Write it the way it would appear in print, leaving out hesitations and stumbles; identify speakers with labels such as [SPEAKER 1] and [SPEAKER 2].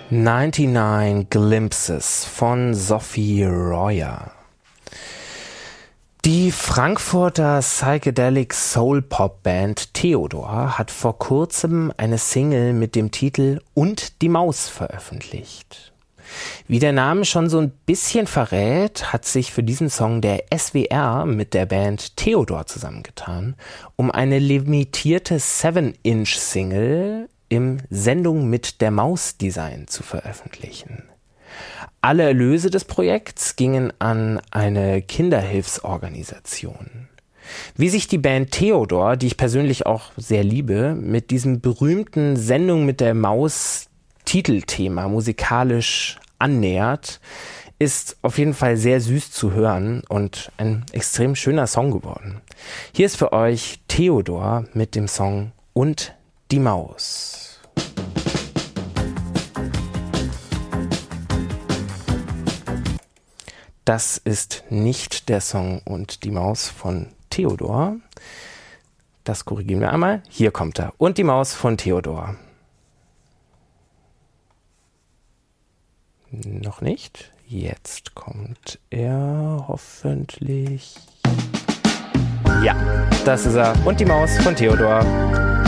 [SPEAKER 1] 99 Glimpses von Sophie Royer. Die Frankfurter Psychedelic Soul Pop Band Theodor hat vor kurzem eine Single mit dem Titel Und die Maus veröffentlicht. Wie der Name schon so ein bisschen verrät, hat sich für diesen Song der SWR mit der Band Theodor zusammengetan, um eine limitierte 7-Inch-Single im Sendung mit der Maus-Design zu veröffentlichen. Alle Erlöse des Projekts gingen an eine Kinderhilfsorganisation. Wie sich die Band Theodor, die ich persönlich auch sehr liebe, mit diesem berühmten Sendung mit der Maus-Titelthema musikalisch annähert, ist auf jeden Fall sehr süß zu hören und ein extrem schöner Song geworden. Hier ist für euch Theodor mit dem Song Und die Maus. Das ist nicht der Song Und die Maus von Theodor. Das korrigieren wir einmal. Hier kommt er. Und die Maus von Theodor. Noch nicht. Jetzt kommt er hoffentlich. Ja, das ist er. Und die Maus von Theodor.